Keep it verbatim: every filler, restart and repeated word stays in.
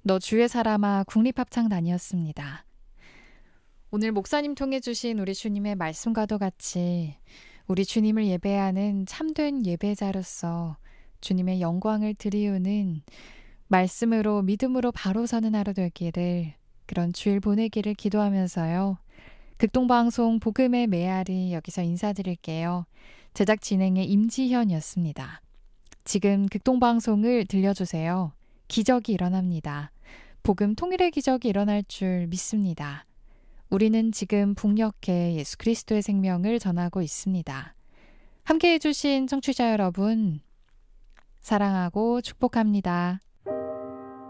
너 주의 사람아 국립합창단이었습니다. 오늘 목사님 통해 주신 우리 주님의 말씀과도 같이 우리 주님을 예배하는 참된 예배자로서 주님의 영광을 드리우는 말씀으로 믿음으로 바로 서는 하루 되기를, 그런 주일 보내기를 기도하면서요. 극동방송 복음의 메아리 여기서 인사드릴게요. 제작 진행의 임지현이었습니다. 지금 극동방송을 들려주세요. 기적이 일어납니다. 복음 통일의 기적이 일어날 줄 믿습니다. 우리는 지금 북녘에 예수 그리스도의 생명을 전하고 있습니다. 함께해 주신 청취자 여러분, 사랑하고 축복합니다.